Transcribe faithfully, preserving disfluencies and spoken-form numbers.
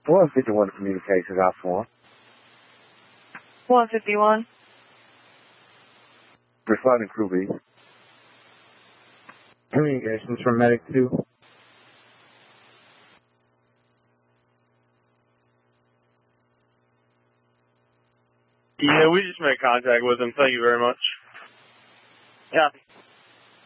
one fifty-one communications out for him. one fifty-one. Responding crew B. Communications from Medic two. Yeah, we just made contact with him. Thank you very much. Copy.